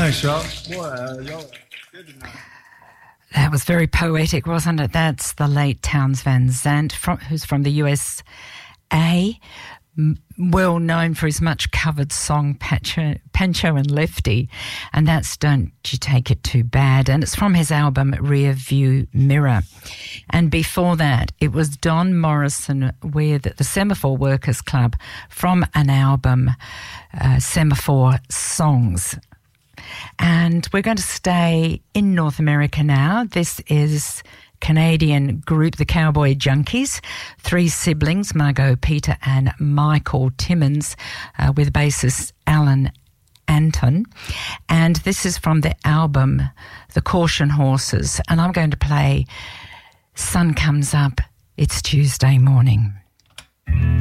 Thanks, y'all. Boy, y'all good tonight. That was very poetic, wasn't it? That's the late Townes Van Zandt, who's from the USA, well known for his much covered song Pancho and Lefty, and that's Don't You Take It Too Bad, and it's from his album Rear View Mirror. And before that, it was Don Morrison with the Semaphore Workers Club from an album, Semaphore Songs. And we're going to stay in North America now. This is Canadian group, the Cowboy Junkies, 3 siblings, Margot, Peter and Michael Timmins, with bassist Alan Anton. And this is from the album The Caution Horses. And I'm going to play Sun Comes Up, It's Tuesday Morning.